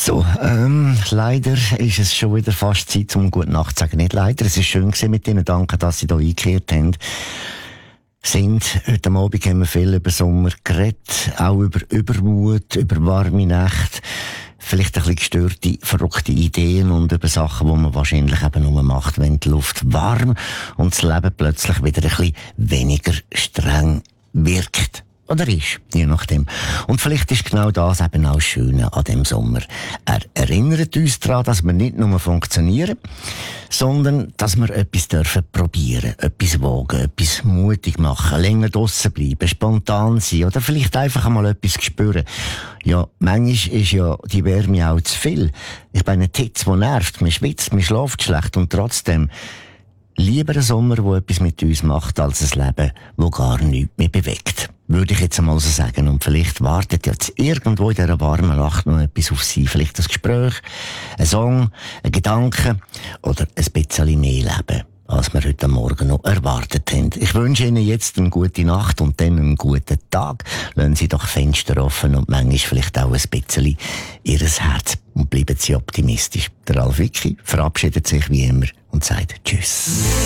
So, leider ist es schon wieder fast Zeit, um gute Nacht zu sagen. Nicht leider, es ist schön gewesen mit Ihnen. Danke, dass Sie hier eingekehrt haben. Heute Abend haben wir viel über Sommer geredet, auch über Übermut, über warme Nächte, vielleicht ein bisschen gestörte, verrückte Ideen und über Sachen, die man wahrscheinlich eben nur macht, wenn die Luft warm und das Leben plötzlich wieder ein bisschen weniger streng wirkt. Oder ist, je nachdem. Und vielleicht ist genau das eben auch das Schöne an dem Sommer. Er erinnert uns daran, dass wir nicht nur funktionieren, sondern dass wir etwas dürfen probieren, etwas wagen, etwas mutig machen, länger draussen bleiben, spontan sein oder vielleicht einfach einmal etwas spüren. Ja, manchmal ist ja die Wärme auch zu viel. Ich meine, die Hitze, die nervt, man schwitzt, man schläft schlecht und trotzdem lieber ein Sommer, der etwas mit uns macht, als ein Leben, das gar nichts mehr bewegt. Würde ich jetzt einmal so sagen. Und vielleicht wartet jetzt irgendwo in dieser warmen Nacht noch etwas auf Sie. Vielleicht ein Gespräch, ein Song, ein Gedanke oder ein bisschen mehr Leben, als wir heute Morgen noch erwartet haben. Ich wünsche Ihnen jetzt eine gute Nacht und dann einen guten Tag. Lassen Sie doch Fenster offen und manchmal vielleicht auch ein bisschen Ihr Herz. Und bleiben Sie optimistisch. Der Ralf Wicki verabschiedet sich wie immer und sagt Tschüss.